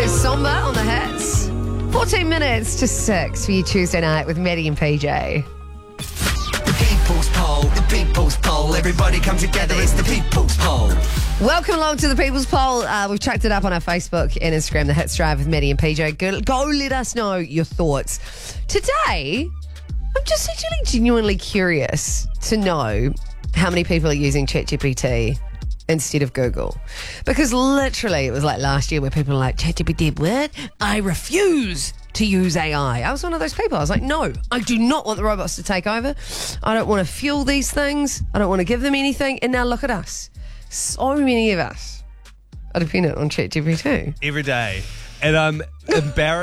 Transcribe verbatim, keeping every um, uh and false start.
is Somber on the hits. fourteen minutes to six for you Tuesday night with Maddie and P J. The People's Poll, the People's Poll. Everybody come together, it's the People's Poll. Welcome along to the People's Poll. Uh, we've chucked it up on our Facebook and Instagram, The Hits Drive with Maddie and P J. Go, go let us know your thoughts. Today, I'm just actually genuinely curious to know how many people are using ChatGPT instead of Google. Because literally it was like last year where people were like, ChatGPT, what? I refuse to use A I. I was one of those people. I was like, no, I do not want the robots to take over. I don't want to fuel these things. I don't want to give them anything. And now look at us. So many of us are dependent on ChatGPT. Every day. And I'm embarrassed.